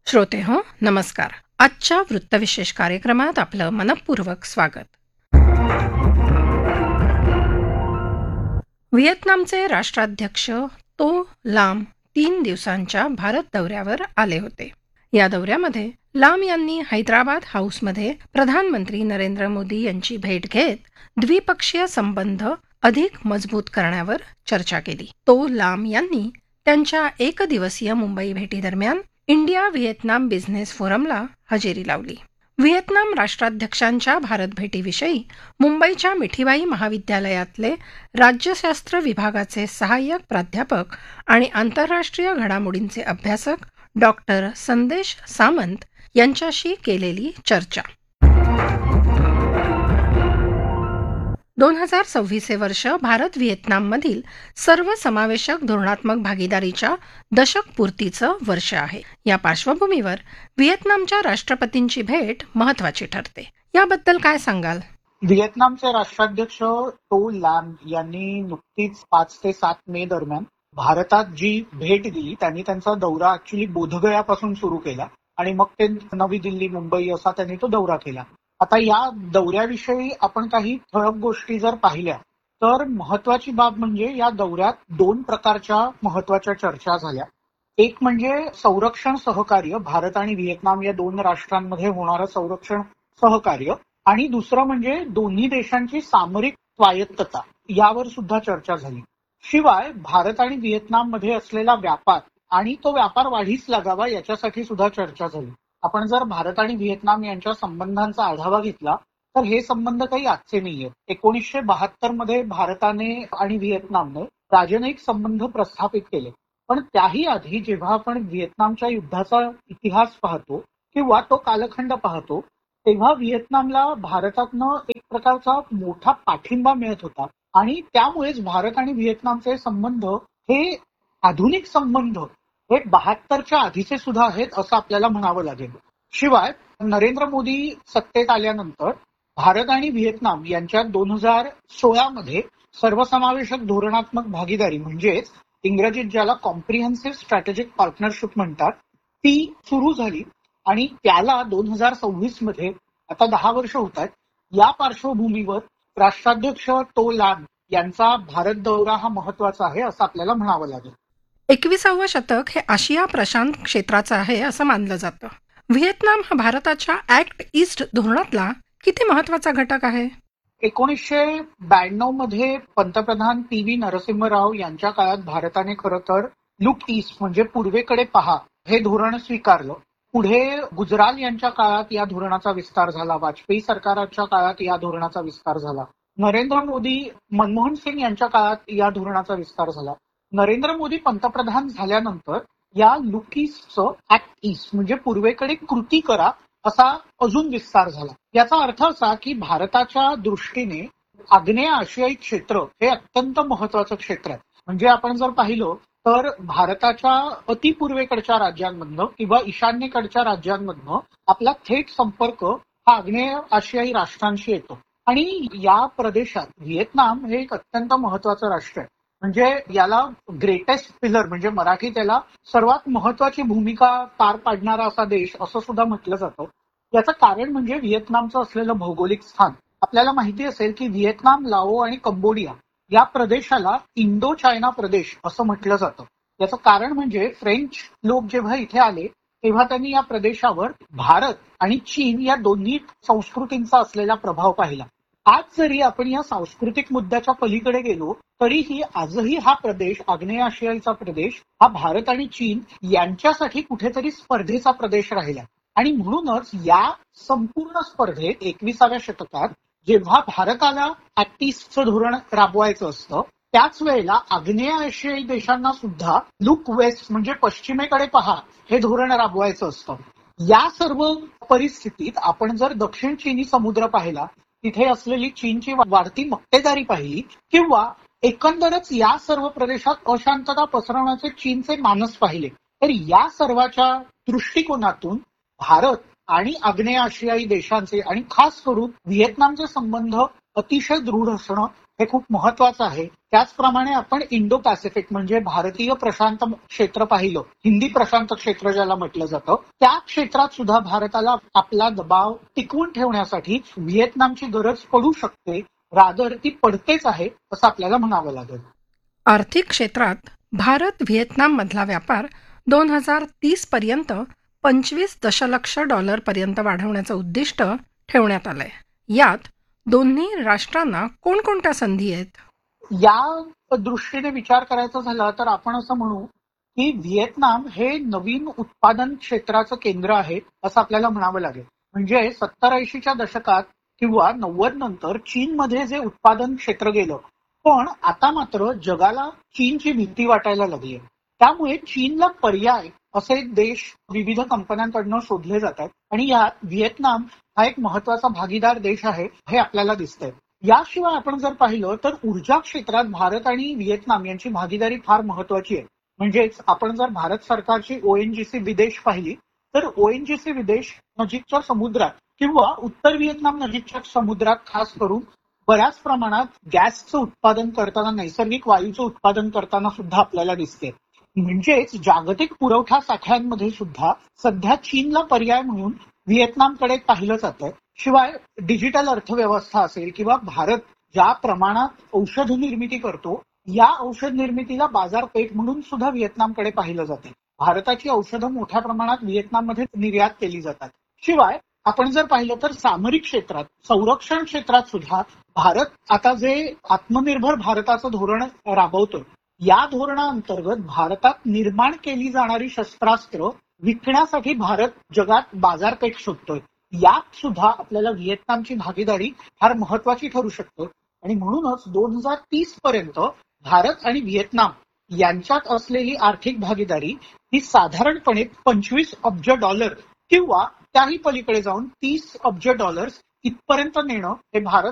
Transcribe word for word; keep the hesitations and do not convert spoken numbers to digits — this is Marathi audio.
श्रोते हो नमस्कार. आजच्या वृत्तविशेष कार्यक्रमात आपलं मनपूर्वक स्वागत. व्हिएतनामचे राष्ट्राध्यक्ष तो लाम तीन दिवसांच्या भारत दौऱ्यावर आले होते. या दौऱ्यामध्ये लाम यांनी हैदराबाद हाऊसमध्ये प्रधानमंत्री नरेंद्र मोदी यांची भेट घेत द्विपक्षीय संबंध अधिक मजबूत करण्यावर चर्चा केली. तो लाम यांनी त्यांच्या एकदिवसीय मुंबई भेटीदरम्यान इंडिया व्हिएतनाम बिझनेस फोरमला हजेरी लावली. व्हिएतनाम राष्ट्राध्यक्षांच्या भारत भेटीविषयी मुंबईच्या मिठीबाई महाविद्यालयातले राज्यशास्त्र विभागाचे सहाय्यक प्राध्यापक आणि आंतरराष्ट्रीय घडामोडींचे अभ्यासक डॉक्टर संदेश सामंत यांच्याशी केलेली चर्चा. दोन हजार सव्वीस हे वर्ष भारत व्हिएतनाममधील सर्वसमावेशक धोरणात्मक भागीदारीच्या दशकपूर्तीचं वर्ष आहे. या पार्श्वभूमीवर व्हिएतनामच्या राष्ट्रपतींची भेट महत्वाची ठरते. याबद्दल काय सांगाल? व्हिएतनामचे राष्ट्राध्यक्ष तो लॅम यांनी नुकतीच पाच ते सात मे दरम्यान भारतात जी भेट दिली त्यांनी त्यांचा दौरा ऍक्च्युली बोधगयापासून सुरू केला आणि मग ते नवी दिल्ली, मुंबई असा त्यांनी तो दौरा केला. आता या दौऱ्याविषयी आपण काही ठळक गोष्टी जर पाहिल्या तर महत्वाची बाब म्हणजे या दौऱ्यात दोन प्रकारच्या महत्वाच्या चर्चा झाल्या. एक म्हणजे संरक्षण सहकार्य, भारत आणि व्हिएतनाम या दोन राष्ट्रांमध्ये होणारं संरक्षण सहकार्य, आणि दुसरं म्हणजे दोन्ही देशांची सामरिक स्वायत्तता, यावर सुद्धा चर्चा झाली. शिवाय भारत आणि व्हिएतनाममध्ये असलेला व्यापार आणि तो व्यापार वाढीस लागावा याच्यासाठी सुद्धा चर्चा झाली. आपण जर भारत आणि व्हिएतनाम यांच्या संबंधांचा आढावा घेतला तर हे संबंध काही आजचे नाहीयेत. एकोणीसशे बहात्तर मध्ये भारताने आणि व्हिएतनामने राजनयिक संबंध प्रस्थापित केले. पण त्याही आधी जेव्हा आपण व्हिएतनामच्या युद्धाचा इतिहास पाहतो किंवा तो कालखंड पाहतो तेव्हा व्हिएतनामला भारतातनं एक प्रकारचा मोठा पाठिंबा मिळत होता आणि त्यामुळेच भारत आणि व्हिएतनामचे संबंध हे आधुनिक संबंध हे बहात्तरच्या आधीचे सुद्धा आहेत असं आपल्याला म्हणावं लागेल. शिवाय नरेंद्र मोदी सत्तेत आल्यानंतर भारत आणि व्हिएतनाम यांच्यात दोन हजार सोळा मध्ये सर्वसमावेशक धोरणात्मक भागीदारी म्हणजेच इंग्रजीत ज्याला कॉम्प्रिहेन्सिव्ह स्ट्रॅटेजिक पार्टनरशिप म्हणतात ती सुरू झाली आणि त्याला दोन हजार सव्वीस मध्ये आता दहा वर्ष होत आहेत. या पार्श्वभूमीवर राष्ट्राध्यक्ष तो लॅम यांचा भारत दौरा हा महत्वाचा आहे असं आपल्याला म्हणावं लागेल. एकविसावं शतक हे आशिया प्रशांत क्षेत्राचं आहे असं मानलं जातं. व्हिएतनाम हा भारताच्या ऍक्ट ईस्ट धोरणातला किती महत्वाचा घटक आहे? एकोणीसशे ब्याण्णव मध्ये पंतप्रधान पी व्ही नरसिंहराव यांच्या काळात भारताने खरं तर लुक ईस्ट म्हणजे पूर्वेकडे पहा हे धोरण स्वीकारलं. पुढे गुजराल यांच्या काळात या धोरणाचा विस्तार झाला, वाजपेयी सरकारच्या काळात या धोरणाचा विस्तार झाला, नरेंद्र मोदी मनमोहन सिंग यांच्या काळात या धोरणाचा विस्तार झाला. नरेंद्र मोदी पंतप्रधान झाल्यानंतर या लुक ईस्टचं ऍक्ट ईस्ट म्हणजे पूर्वेकडे कृती करा असा अजून विस्तार झाला. याचा अर्थ असा की भारताच्या दृष्टीने आग्नेय आशियाई क्षेत्र हे अत्यंत महत्वाचं क्षेत्र आहे. म्हणजे आपण जर पाहिलं तर भारताच्या अतिपूर्वेकडच्या राज्यांमधनं किंवा ईशान्येकडच्या राज्यांमधनं आपला थेट संपर्क हा आग्नेय आशियाई राष्ट्रांशी येतो आणि या प्रदेशात व्हिएतनाम हे एक अत्यंत महत्वाचं राष्ट्र आहे. म्हणजे याला ग्रेटेस्ट पिलर म्हणजे मराठीत त्याला सर्वात महत्वाची भूमिका पार पाडणारा असा देश असं सुद्धा म्हटलं जातं. याचं कारण म्हणजे व्हिएतनामचं असलेलं भौगोलिक स्थान. आपल्याला माहिती असेल की व्हिएतनाम, लाओ आणि कंबोडिया या प्रदेशाला इंडो चायना प्रदेश असं म्हटलं जातं. याचं कारण म्हणजे फ्रेंच लोक जेव्हा इथे आले तेव्हा त्यांनी या प्रदेशावर भारत आणि चीन या दोन्ही संस्कृतींचा असलेला प्रभाव पाहिला. आज जरी आपण या सांस्कृतिक मुद्द्याच्या पलीकडे गेलो तरीही आजही हा प्रदेश, आग्नेय आशियाईचा प्रदेश, हा भारत आणि चीन यांच्यासाठी कुठेतरी स्पर्धेचा प्रदेश राहिला. आणि म्हणूनच या संपूर्ण स्पर्धेत एकविसाव्या शतकात जेव्हा भारताला ऍक्ट ईस्टचं धोरण राबवायचं असतं त्याच वेळेला आग्नेय आशियाई देशांना सुद्धा लुक वेस्ट म्हणजे पश्चिमेकडे पहा हे धोरण राबवायचं असतं. या सर्व परिस्थितीत आपण जर दक्षिण चीनी समुद्र पाहिला, तिथे असलेली चीनची वाढती मक्तेदारी पाहिली किंवा एकंदरच या सर्व प्रदेशात अशांतता पसरवण्याचे चीनचे मानस पाहिले तर या सर्वाच्या दृष्टिकोनातून भारत आणि आग्नेय आशियाई देशांचे आणि खास करून व्हिएतनामचे संबंध अतिशय दृढ असणं हे खूप महत्वाचं आहे. त्याचप्रमाणे आपण इंडो पॅसिफिक म्हणजे भारतीय प्रशांत क्षेत्र पाहिलं, हिंदी प्रशांत क्षेत्र ज्याला म्हटलं जातं, त्या क्षेत्रात सुद्धा भारताला आपला दबाव टिकवून ठेवण्यासाठी व्हिएतनामची गरज पडू शकते, रादर ती पडतेच आहे असं आपल्याला म्हणावं लागेल. आर्थिक क्षेत्रात भारत व्हिएतनाम मधला व्यापार दोन हजार तीस पर्यंत पंचवीस दशलक्ष डॉलर पर्यंत वाढवण्याचं उद्दिष्ट ठेवण्यात आलंय. यात दोन्ही राष्ट्रांना कोणकोणत्या संधी आहेत? या दृष्टीने विचार करायचा झाला तर आपण असं म्हणू की व्हिएतनाम हे नवीन उत्पादन क्षेत्राचं केंद्र आहे असं आपल्याला म्हणावं लागेल. म्हणजे सत्तर ऐंशीच्या दशकात किंवा नव्वद नंतर चीनमध्ये जे उत्पादन क्षेत्र गेलं, पण आता मात्र जगाला चीनची भीती वाटायला लागली आहे. त्यामुळे चीनला पर्याय असे देश विविध कंपन्यांकडनं शोधले जातात आणि यात व्हिएतनाम हा एक महत्वाचा भागीदार देश आहे हे आपल्याला दिसतंय. याशिवाय आपण जर पाहिलं तर ऊर्जा क्षेत्रात भारत आणि व्हिएतनाम यांची भागीदारी फार महत्वाची आहे. म्हणजेच आपण जर भारत सरकारची ओएनजीसी विदेश पाहिली तर ओएनजीसी विदेश नजीकच्या समुद्रात किंवा उत्तर व्हिएतनाम नजीकच्या समुद्रात खास करून बऱ्याच प्रमाणात गॅसचं उत्पादन करताना, नैसर्गिक वायूचं उत्पादन करताना सुद्धा आपल्याला दिसते. म्हणजेच जागतिक पुरवठा साठ्यांमध्ये सुद्धा सध्या चीनला पर्याय म्हणून व्हिएतनामकडे पाहिलं जातं. शिवाय डिजिटल अर्थव्यवस्था असेल किंवा भारत ज्या प्रमाणात औषध निर्मिती करतो, या औषध निर्मितीला बाजारपेठ म्हणून सुद्धा व्हिएतनामकडे पाहिलं जाते. भारताची औषधं मोठ्या प्रमाणात व्हिएतनाममध्ये निर्यात केली जातात. शिवाय आपण जर पाहिलं तर सामरिक क्षेत्रात, संरक्षण क्षेत्रात सुद्धा भारत आता जे आत्मनिर्भर भारताचं धोरण राबवतोय, या धोरणाअंतर्गत भारतात निर्माण केली जाणारी शस्त्रास्त्र विकण्यासाठी भारत जगात बाजारपेठ शोधतोय. यात सुद्धा आपल्याला व्हिएतनामची भागीदारी फार महत्वाची ठरू शकते आणि म्हणूनच दोन हजार तीस पर्यंत भारत आणि व्हिएतनाम यांच्यात असलेली आर्थिक भागीदारी ही साधारणपणे पंचवीस अब्ज डॉलर किंवा त्याही पलीकडे जाऊन तीस अब्ज डॉलर्स इथपर्यंत नेणं हे भारत